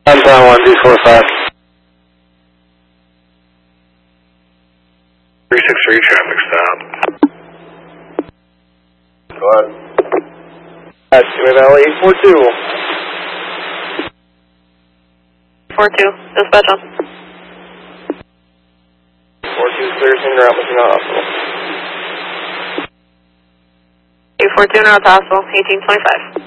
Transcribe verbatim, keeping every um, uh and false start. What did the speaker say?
Downtown one two four five. three six three traffic stop. Go ahead. That's Valley eight four two. four two, dispatch on. four two clear, send route machine on hospital. eight four two, route to hospital, eighteen twenty-five.